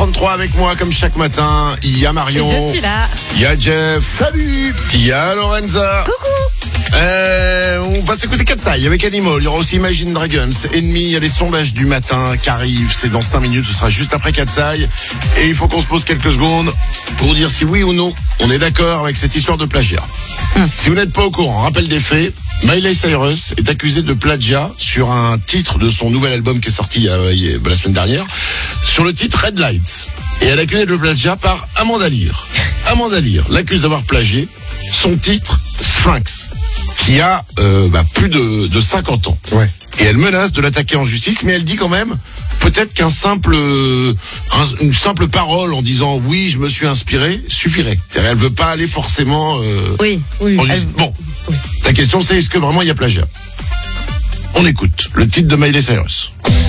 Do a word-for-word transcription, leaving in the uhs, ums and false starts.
trente-trois avec moi comme chaque matin. Il y a Marion. Je suis là. Il y a Jeff. Salut. Il y a Lorenza. Coucou. Euh, on va s'écouter Katsai avec Animal. Il y aura aussi Imagine Dragons, Enemy. Il y a les sondages du matin qui arrivent. C'est dans cinq minutes. Ce sera juste après Katsai. Et il faut qu'on se pose quelques secondes pour dire si oui ou non on est d'accord avec cette histoire de plagiat. Hum. Si vous n'êtes pas au courant, rappel des faits. Miley Cyrus est accusée de plagiat sur un titre de son nouvel album qui est sorti euh, la semaine dernière, sur le titre Red Lights. Et elle est accusée de plagiat par Amanda Lear. Amanda Lear l'accuse d'avoir plagié son titre Sphinx, qui a euh, bah, plus de, de cinquante ans. Ouais. Et elle menace de l'attaquer en justice, mais elle dit quand même peut-être qu'un simple, un, une simple parole en disant oui, je me suis inspiré suffirait. C'est-à-dire, elle veut pas aller forcément. Euh, Oui, oui. en elle- justice. Bon, la question c'est est-ce que vraiment il y a plagiat ? On écoute le titre de Miley Cyrus.